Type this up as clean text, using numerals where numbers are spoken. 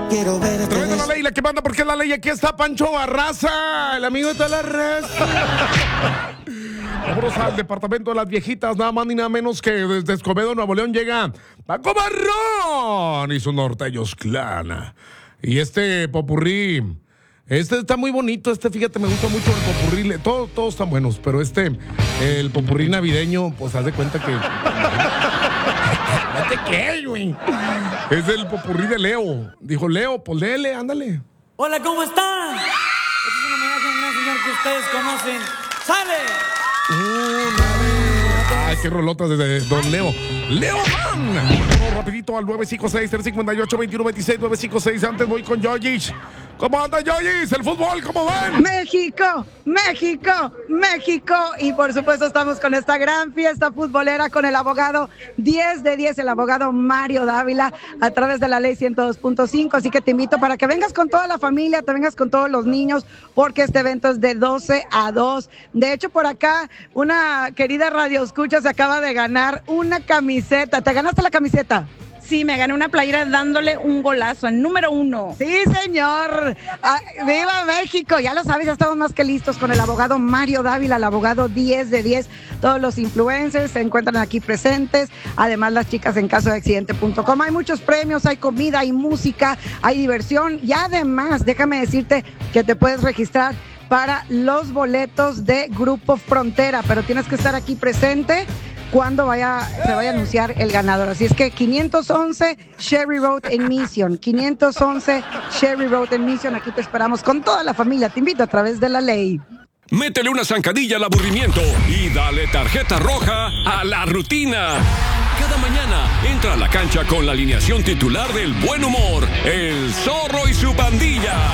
Quiero verte. Tremenda la ley, la que manda porque es la ley. Aquí está Pancho Barraza, el amigo de toda la raza. Vámonos al departamento de las viejitas, nada más ni nada menos que desde Escobedo, Nuevo León, llega Paco Barrón y sus norteños clan. Y este popurrí, está muy bonito, fíjate, me gusta mucho el popurrí, todos están buenos, pero el popurrí navideño, pues haz de cuenta que... ¿Qué, güey? Es el popurrí de Leo. Dijo Leo, pues léele, ándale. Hola, ¿cómo están? Este es un homenaje a un gran señor que ustedes conocen. ¡Sale! Ay, qué rolotas de Don Leo. ¡Leo Man! Vamos rapidito al 956-358-2126, 956. Antes voy con Yoyis. ¿Cómo anda, Yoyis? ¿El fútbol? ¿Cómo van? México, México, México. Y por supuesto estamos con esta gran fiesta futbolera con el abogado 10 de 10, el abogado Mario Dávila, a través de la ley 102.5. Así que te invito para que vengas con toda la familia, te vengas con todos los niños, porque este evento es de 12 a 2. De hecho, por acá, una querida radioescucha se acaba de ganar una camiseta. ¿Te ganaste la camiseta? Sí, me gané una playera dándole un golazo, el número 1. Sí, señor. ¡Viva México! Ya lo sabes, ya estamos más que listos con el abogado Mario Dávila, el abogado 10 de 10. Todos los influencers se encuentran aquí presentes. Además, las chicas en caso de accidente.com. Hay muchos premios, hay comida, hay música, hay diversión. Y además, déjame decirte que te puedes registrar para los boletos de Grupo Frontera, pero tienes que estar aquí presente cuando se vaya a anunciar el ganador. Así es que 511 Sherry Road en Mission, 511 Sherry Road en Mission, aquí te esperamos con toda la familia, te invito a través de la ley. Métele una zancadilla al aburrimiento y dale tarjeta roja a la rutina. Cada mañana entra a la cancha con la alineación titular del buen humor, el Zorro y su pandilla.